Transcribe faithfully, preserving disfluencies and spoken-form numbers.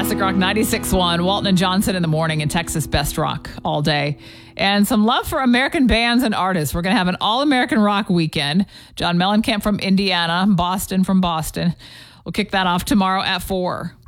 Classic Rock ninety-six point one, Walton and Johnson in the morning, and Texas Best Rock all day. And some love for American bands and artists. We're going to have an all-American rock weekend. John Mellencamp from Indiana, Boston from Boston. We'll kick that off tomorrow at four.